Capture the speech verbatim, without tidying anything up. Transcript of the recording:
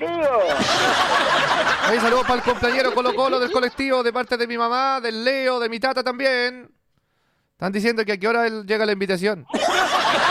colectivo. Ahí saludos para el compañero Colo Colo del colectivo, de parte de mi mamá, del Leo, de mi tata también. Están diciendo que a qué hora él llega la invitación.